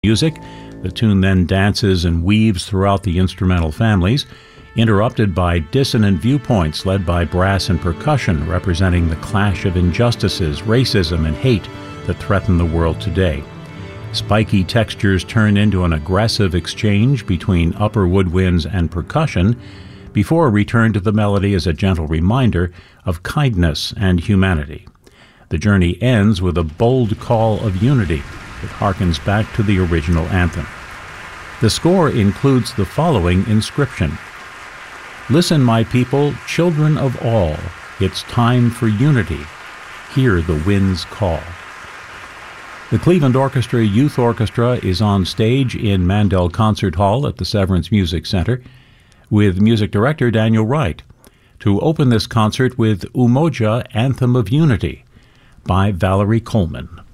music. The tune then dances and weaves throughout the instrumental families, interrupted by dissonant viewpoints led by brass and percussion representing the clash of injustices, racism, and hate that threaten the world today. Spiky textures turn into an aggressive exchange between upper woodwinds and percussion before a return to the melody as a gentle reminder of kindness and humanity. The journey ends with a bold call of unity that harkens back to the original anthem. The score includes the following inscription: "Listen, my people, children of all, it's time for unity. Hear the winds call." The Cleveland Orchestra Youth Orchestra is on stage in Mandel Concert Hall at the Severance Music Center with music director Daniel Wright to open this concert with Umoja Anthem of Unity by Valerie Coleman.